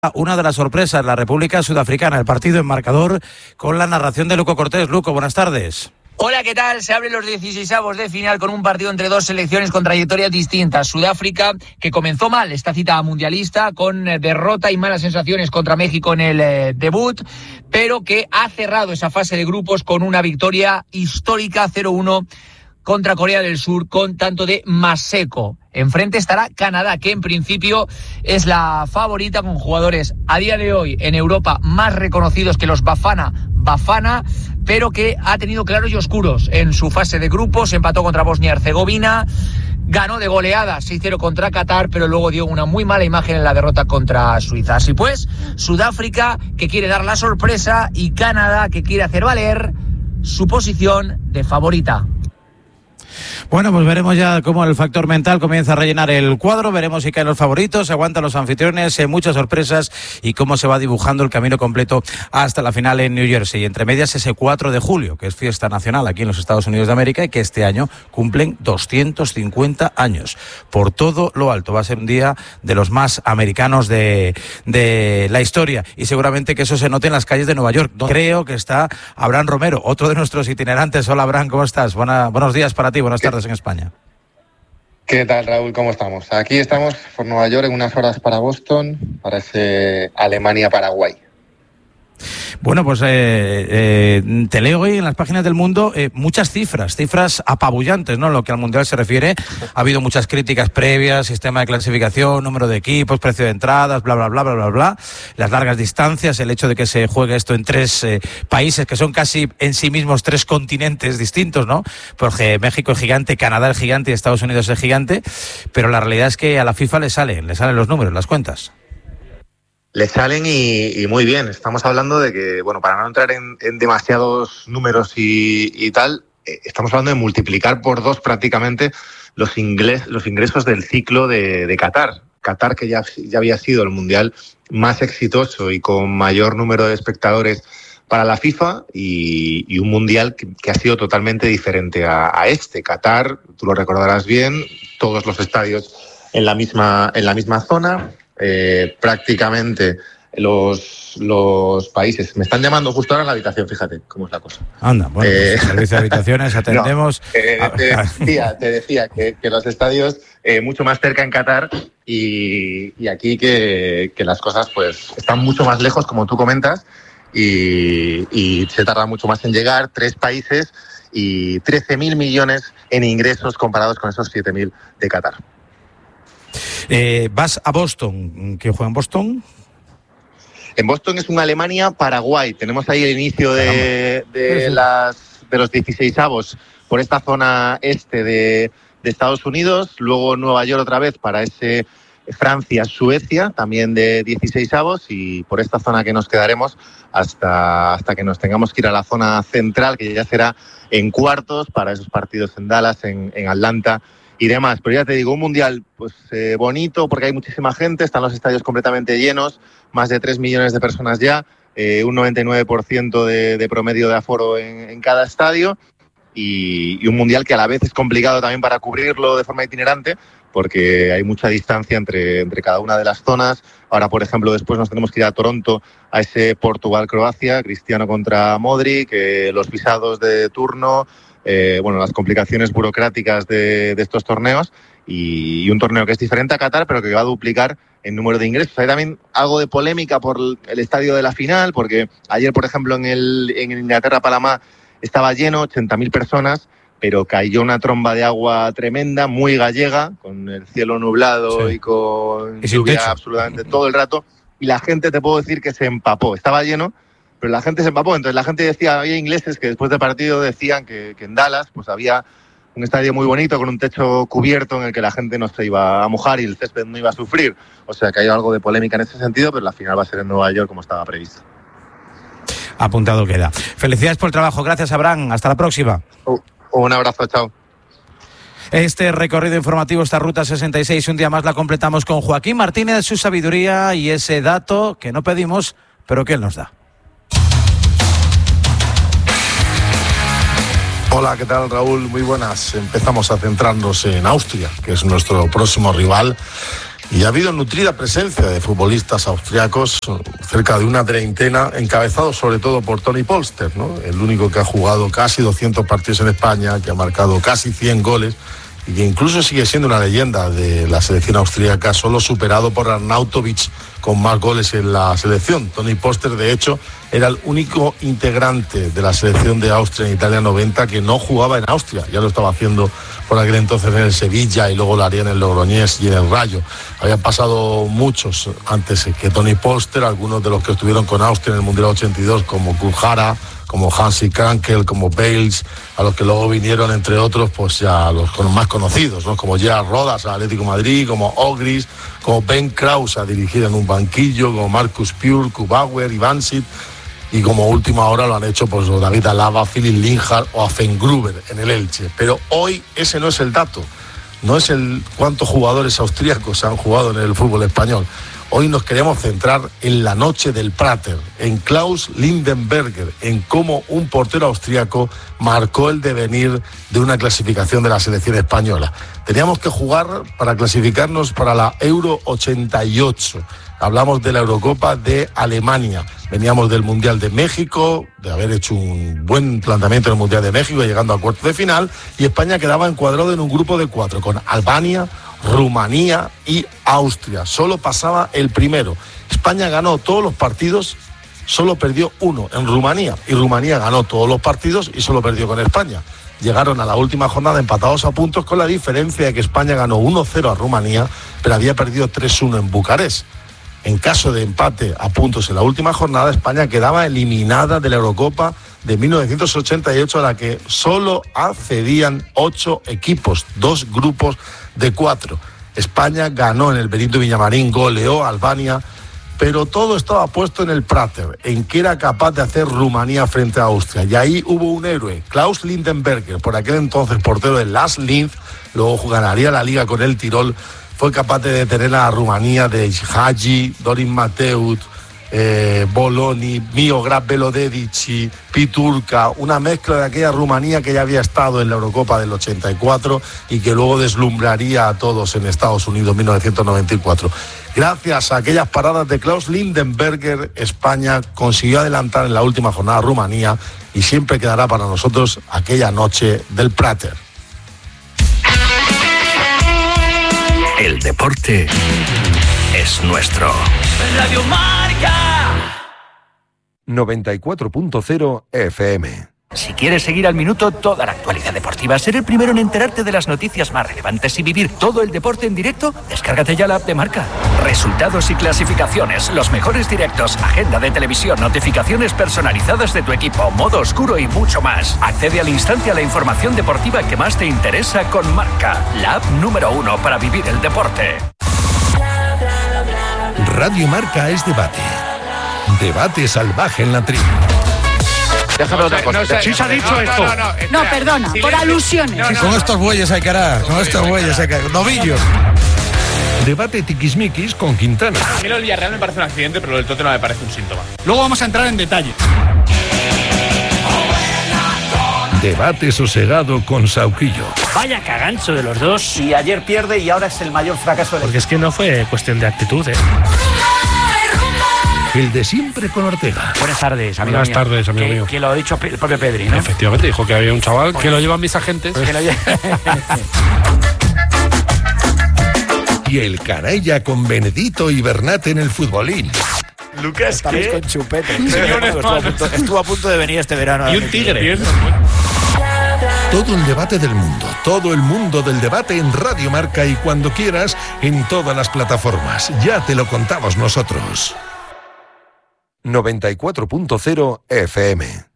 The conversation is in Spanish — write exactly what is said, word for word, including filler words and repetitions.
Una de las sorpresas, la República Sudafricana, el partido en marcador con la narración de Luco Cortés. Luco, buenas tardes. Hola, ¿qué tal? Se abren los dieciseisavos de final con un partido entre dos selecciones con trayectorias distintas. Sudáfrica, que comenzó mal esta cita mundialista con derrota y malas sensaciones contra México en el eh, debut, pero que ha cerrado esa fase de grupos con una victoria histórica cero uno contra Corea del Sur con tanto de Maseko. Enfrente estará Canadá, que en principio es la favorita, con jugadores a día de hoy en Europa más reconocidos que los Bafana Bafana, pero que ha tenido claros y oscuros en su fase de grupos. Empató contra Bosnia-Herzegovina, ganó de goleada seis cero contra Qatar, pero luego dio una muy mala imagen en la derrota contra Suiza. Así pues, Sudáfrica, que quiere dar la sorpresa, y Canadá, que quiere hacer valer su posición de favorita. Bueno, pues veremos ya cómo el factor mental comienza a rellenar el cuadro, veremos si caen los favoritos, se aguantan los anfitriones, eh, muchas sorpresas y cómo se va dibujando el camino completo hasta la final en New Jersey. Y entre medias ese cuatro de julio, que es fiesta nacional aquí en los Estados Unidos de América y que este año cumplen doscientos cincuenta años. Por todo lo alto, va a ser un día de los más americanos de, de la historia, y seguramente que eso se note en las calles de Nueva York. Creo que está Abraham Romero, otro de nuestros itinerantes. Hola, Abraham, ¿cómo estás? Buena, buenos días para ti, buenas tardes en España. ¿Qué tal, Raúl? ¿Cómo estamos? Aquí estamos por Nueva York en unas horas para Boston, para ese Alemania-Paraguay. Bueno, pues eh, eh, te leo hoy en las páginas del Mundo eh, muchas cifras, cifras apabullantes, ¿no? En lo que al Mundial se refiere, ha habido muchas críticas previas, sistema de clasificación, número de equipos, precio de entradas, bla, bla, bla, bla, bla, bla, las largas distancias, el hecho de que se juegue esto en tres eh, países que son casi en sí mismos tres continentes distintos, ¿no? Porque México es gigante, Canadá es gigante y Estados Unidos es gigante, pero la realidad es que a la FIFA le salen, le salen los números, las cuentas. Le salen y, y muy bien. Estamos hablando de que, bueno, para no entrar en, en demasiados números y, y tal, eh, estamos hablando de multiplicar por dos prácticamente los, ingles, los ingresos del ciclo de, de Qatar. Qatar, que ya, ya había sido el mundial más exitoso y con mayor número de espectadores para la FIFA, y, y un mundial que, que ha sido totalmente diferente a, a este. Qatar, tú lo recordarás bien, todos los estadios en la misma, en la misma zona. Eh, prácticamente los, los países me están llamando justo ahora en la habitación, fíjate cómo es la cosa. Anda, bueno, eh, pues, servicio de habitaciones, atendemos. No, eh, te decía, te decía que, que los estadios eh, mucho más cerca en Qatar y, y aquí que, que las cosas pues están mucho más lejos, como tú comentas, y, y se tarda mucho más en llegar. Tres países y trece mil millones en ingresos comparados con esos siete mil de Qatar. Eh, vas a Boston. ¿Quién juega en Boston? En Boston es un Alemania-Paraguay. Tenemos ahí el inicio de, de, las, de los dieciseisavos por esta zona este de, de Estados Unidos. Luego Nueva York otra vez para ese Francia-Suecia, también de dieciseisavos. Y por esta zona que nos quedaremos hasta, hasta que nos tengamos que ir a la zona central, que ya será en cuartos para esos partidos en Dallas, en, en Atlanta y demás. Pero ya te digo, un mundial pues eh, bonito, porque hay muchísima gente, están los estadios completamente llenos, más de tres millones de personas ya, eh, un noventa y nueve por ciento de, de promedio de aforo en, en cada estadio, y, y un mundial que a la vez es complicado también para cubrirlo de forma itinerante, porque hay mucha distancia entre, entre cada una de las zonas. Ahora, por ejemplo, después nos tenemos que ir a Toronto, a ese Portugal-Croacia, Cristiano contra Modric, eh, los visados de turno, Eh, bueno, las complicaciones burocráticas de, de estos torneos, y, y un torneo que es diferente a Qatar, pero que va a duplicar el número de ingresos. Hay también algo de polémica por el estadio de la final, porque ayer, por ejemplo, en el en Inglaterra-Panamá estaba lleno, ochenta mil personas, pero cayó una tromba de agua tremenda, muy gallega, con el cielo nublado, sí, y con lluvia absolutamente todo el rato, y la gente, te puedo decir que se empapó. Estaba lleno, pero la gente se empapó. Entonces la gente decía, había ingleses que después del partido decían que, que en Dallas pues había un estadio muy bonito con un techo cubierto en el que la gente no se iba a mojar y el césped no iba a sufrir. O sea que hay algo de polémica en ese sentido, pero la final va a ser en Nueva York como estaba previsto. Apuntado queda. Felicidades por el trabajo. Gracias, Abraham. Hasta la próxima. Uh, un abrazo, chao. Este recorrido informativo, esta Ruta sesenta y seis, un día más la completamos con Joaquín Martínez, su sabiduría y ese dato que no pedimos, pero que él nos da. Hola, ¿qué tal, Raúl? Muy buenas. Empezamos a centrarnos en Austria, que es nuestro próximo rival, Y ha habido nutrida presencia de futbolistas austriacos, cerca de una treintena, encabezados sobre todo por Toni Polster, ¿no? El único que ha jugado casi doscientos partidos en España, que ha marcado casi cien goles y que incluso sigue siendo una leyenda de la selección austríaca, solo superado por Arnautovic con más goles en la selección. Toni Polster, de hecho, era el único integrante de la selección de Austria en Italia noventa que no jugaba en Austria. Ya lo estaba haciendo por aquel entonces en el Sevilla y luego lo haría en el Logroñés y en el Rayo. Habían pasado muchos antes que Toni Polster, algunos de los que estuvieron con Austria en el Mundial ochenta y dos, como Kurjara, como Hansi Krankel, como Bales, a los que luego vinieron, entre otros, pues ya los más conocidos, ¿no? Como Gerard Rodas al Atlético de Madrid, como Ogris, como Ben Kraus a dirigir en un banquillo, como Marcus Pure, Kubauer, Ivansic, y como última hora lo han hecho pues David Alaba, Philipp Linhart o Affengruber en el Elche. Pero hoy ese no es el dato, no es el cuántos jugadores austríacos han jugado en el fútbol español. Hoy nos queremos centrar en la noche del Prater, en Klaus Lindenberger, en cómo un portero austríaco marcó el devenir de una clasificación de la selección española. Teníamos que jugar para clasificarnos para la Euro ochenta y ocho. Hablamos de la Eurocopa de Alemania. Veníamos del Mundial de México, de haber hecho un buen planteamiento en el Mundial de México, llegando a cuartos de final, y España quedaba encuadrado en un grupo de cuatro, con Albania, Rumanía y Austria. Solo pasaba el primero. España ganó todos los partidos, solo perdió uno en Rumanía, y Rumanía ganó todos los partidos y solo perdió con España. Llegaron a la última jornada empatados a puntos, con la diferencia de que España ganó uno cero a Rumanía, pero había perdido tres uno en Bucarest. En caso de empate a puntos en la última jornada, España quedaba eliminada de la Eurocopa de mil novecientos ochenta y ocho, a la que solo accedían ocho equipos, dos grupos de cuatro. España ganó en el Benito Villamarín, goleó a Albania, pero todo estaba puesto en el Prater, en qué era capaz de hacer Rumanía frente a Austria. Y ahí hubo un héroe, Klaus Lindenberger, por aquel entonces portero del Last Linz, luego ganaría la liga con el Tirol. Fue capaz de detener a Rumanía de Hagi, Dorin Mateut, eh, Boloni, Miograd Velodedici, Piturca, una mezcla de aquella Rumanía que ya había estado en la Eurocopa del ochenta y cuatro y que luego deslumbraría a todos en Estados Unidos en mil novecientos noventa y cuatro. Gracias a aquellas paradas de Klaus Lindenberger, España consiguió adelantar en la última jornada a Rumanía, y siempre quedará para nosotros aquella noche del Prater. El deporte es nuestro. Radio Marca noventa y cuatro punto cero F M. Si quieres seguir al minuto toda la actualidad deportiva, ser el primero en enterarte de las noticias más relevantes y vivir todo el deporte en directo, descárgate ya la app de Marca. Resultados y clasificaciones, los mejores directos, agenda de televisión, notificaciones personalizadas de tu equipo, modo oscuro y mucho más. Accede al instante a la información deportiva que más te interesa con Marca, la app número uno para vivir el deporte. Radio Marca es debate. Debate salvaje en la tribu. Déjame otra cosa. No, no, sí se ha dicho no, esto. No, no, no, no, perdona, silencio. Por alusiones. No, no, con no. estos bueyes hay que arar, con estos bueyes hay que arar. Novillos. Debate tiquismiquis con Quintana. A mí lo del Villarreal me parece un accidente, pero lo del Tottenham me parece un síntoma. Luego vamos a entrar en detalle. Debate sosegado con Sauquillo. Vaya cagancho de los dos. Y ayer pierde y ahora es el mayor fracaso de... Porque es que no fue cuestión de actitud, ¿eh? El de siempre con Ortega. Buenas tardes, amigo Buenas mío. tardes, amigo que, mío. Que lo ha dicho el propio Pedri, ¿no? Efectivamente, dijo que había un chaval que lo llevan mis agentes. Que lo lleva... Y el canalla con Benedito y Bernat en el futbolín. Lucas, ¿qué? con chupete. estuvo, a punto, estuvo a punto de venir este verano. Y un tigre. Todo el debate del mundo, todo el mundo del debate en Radio Marca y cuando quieras en todas las plataformas. Ya te lo contamos nosotros. noventa y cuatro punto cero F M.